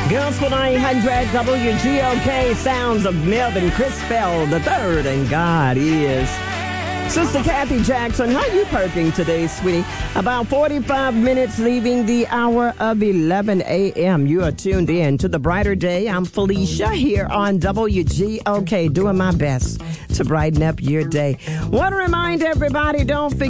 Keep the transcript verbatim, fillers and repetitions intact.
Gospel nine hundred W G O K, sounds of Melvin Crispell the third, and God is. Sister Kathy Jackson, how you perking today, sweetie? About forty-five minutes leaving the hour of eleven a.m. You are tuned in to The Brighter Day. I'm Felicia here on W G O K, doing my best to brighten up your day. Want to remind everybody, don't forget